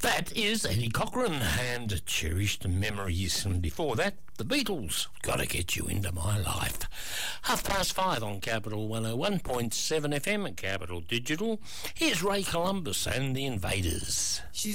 That is Eddie Cochran and Cherished Memories. And before that, the Beatles, Gotta Get You Into My Life. 5:30 on Capital 101.7 FM and Capital Digital. Here's Ray Columbus and the Invaders.